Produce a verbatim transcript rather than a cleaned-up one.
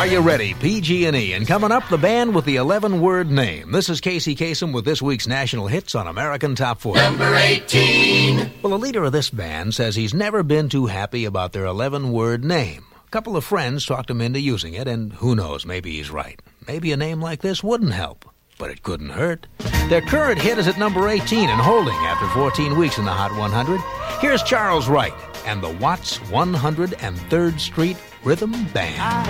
Are you ready? P G and E. And coming up, the band with the eleven-word name. This is Casey Kasem with this week's national hits on American Top forty. Number eighteen. Well, the leader of this band says he's never been too happy about their eleven-word name. A couple of friends talked him into using it, and who knows, maybe he's right. Maybe a name like this wouldn't help, but it couldn't hurt. Their current hit is at number eighteen and holding after fourteen weeks in the Hot one hundred. Here's Charles Wright and the Watts one hundred third Street Rhythm Band.